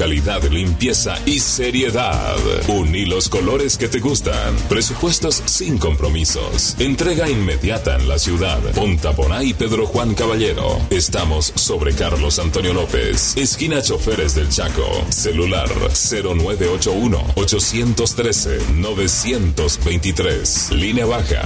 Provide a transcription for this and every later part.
calidad, limpieza y seriedad. Uní los colores que te gustan. Presupuestos sin compromisos. Entrega inmediata en la ciudad. Pontaponá y Pedro Juan Caballero. Estamos sobre Carlos Antonio López, esquina Choferes del Chaco. Celular 0981-813-923. Línea baja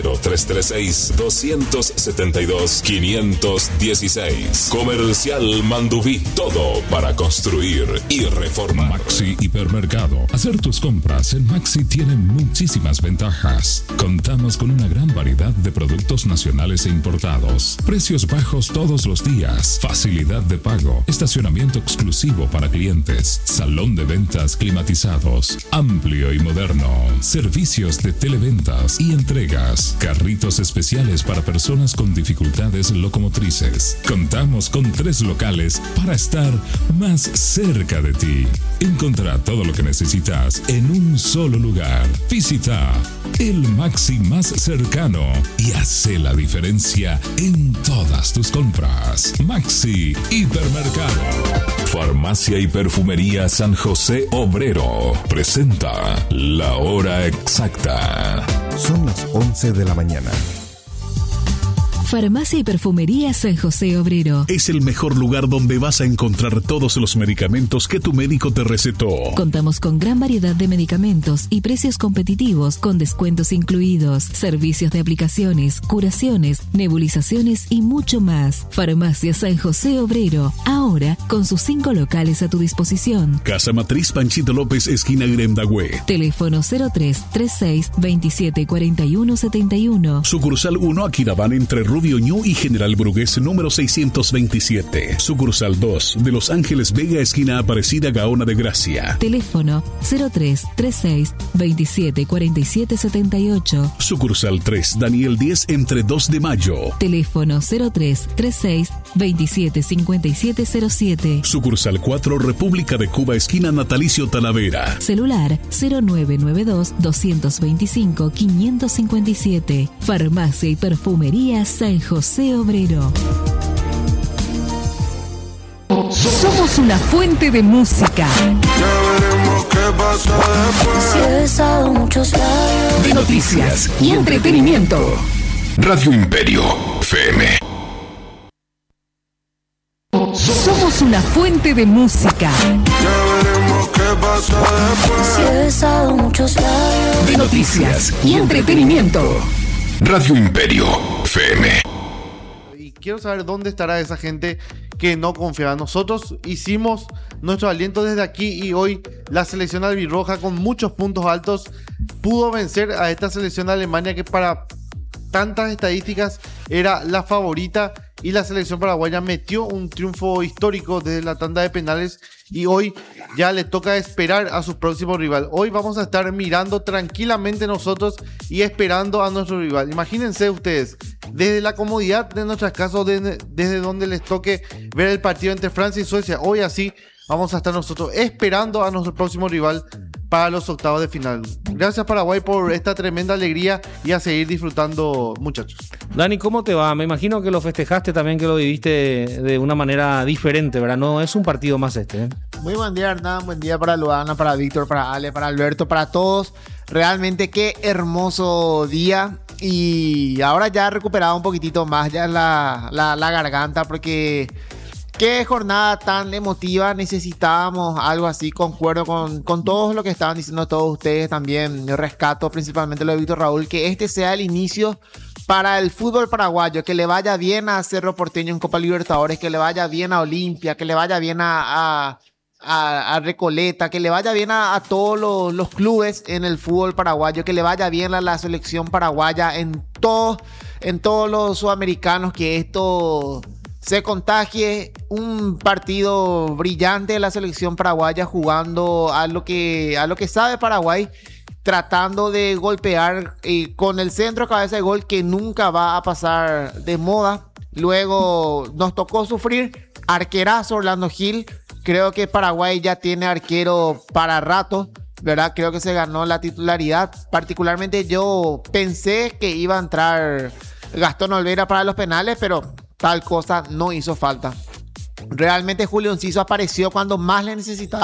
0336-272-516. Comercial Mandubí. Todo para construir y reformar. Maxi Hipermercado. Hacer tus compras en Maxi tiene muchísimas ventajas. Contamos con una gran variedad de productos nacionales e importados. Precios bajos todos los días. Facilidad de pago. Estacionamiento exclusivo para clientes. Salón de ventas climatizados. Amplio y moderno. Servicios de televentas y entregas. Carritos especiales para personas con dificultades locomotrices. Contamos con 3 locales para estar más cerca de ti. Encontrá todo lo que necesitas en un solo lugar. Visita el Maxi más cercano y hace la diferencia en todas tus compras. Maxi Hipermercado. Farmacia y Perfumería San José Obrero presenta La Hora Exacta. Son las 11 de la mañana. Farmacia y Perfumería San José Obrero. Es el mejor lugar donde vas a encontrar todos los medicamentos que tu médico te recetó. Contamos con gran variedad de medicamentos y precios competitivos con descuentos incluidos, servicios de aplicaciones, curaciones, nebulizaciones y mucho más. Farmacia San José Obrero, ahora con sus 5 locales a tu disposición. Casa Matriz Panchito López, esquina Gremdagüe. Teléfono 0336 27 41 71. Sucursal 1 Aquidabán entre Rubio Ñu y General Brugués número 627. Sucursal 2 de Los Ángeles Vega, esquina Aparecida Gaona de Gracia. Teléfono 0336 27 47 78. Sucursal 3 Daniel 10 entre 2 de Mayo. Teléfono 0336 27 57 07. Sucursal 4 República de Cuba, esquina Natalicio Talavera. Celular 0992 225 557. Farmacia y Perfumería San José Obrero. Somos una fuente de música, de noticias y entretenimiento. Radio Imperio FM. Somos una fuente de música, de noticias y entretenimiento. Radio Imperio FM. Y quiero saber dónde estará esa gente que no confiaba. Nosotros hicimos nuestro aliento desde aquí y hoy la selección albirroja con muchos puntos altos pudo vencer a esta selección de Alemania que para tantas estadísticas era la favorita, y la selección paraguaya metió un triunfo histórico desde la tanda de penales y hoy ya le toca esperar a su próximo rival. Hoy vamos a estar mirando tranquilamente nosotros y esperando a nuestro rival. Imagínense ustedes, desde la comodidad de nuestras casas, desde donde les toque ver el partido entre Francia y Suecia, hoy así vamos a estar nosotros esperando a nuestro próximo rival para los octavos de final. Gracias Paraguay por esta tremenda alegría y a seguir disfrutando, muchachos. Dani, ¿cómo te va? Me imagino que lo festejaste también, que lo viviste de una manera diferente, ¿verdad? No es un partido más este, ¿eh? Muy buen día, Hernán. Buen día para Luana, para Víctor, para Ale, para Alberto, para todos. Realmente qué hermoso día. Y ahora ya he recuperado un poquitito más ya la garganta, porque qué jornada tan emotiva. Necesitábamos algo así. Concuerdo con todo lo que estaban diciendo todos ustedes también. Yo rescato principalmente lo de Víctor Raúl, que este sea el inicio para el fútbol paraguayo, que le vaya bien a Cerro Porteño en Copa Libertadores, que le vaya bien a Olimpia, que le vaya bien a Recoleta, que le vaya bien a todos los clubes en el fútbol paraguayo, que le vaya bien a la selección paraguaya en todos los sudamericanos, que esto se contagie. Un partido brillante de la selección paraguaya jugando a lo que sabe Paraguay, tratando de golpear con el centro cabeza de gol, que nunca va a pasar de moda. Luego nos tocó sufrir, arquerazo Orlando Gil. Creo que Paraguay ya tiene arquero para rato, ¿verdad? Creo que se ganó la titularidad. Particularmente yo pensé que iba a entrar Gastón Olvera para los penales, pero tal cosa no hizo falta. Realmente Julio Enciso apareció cuando más le necesitaba.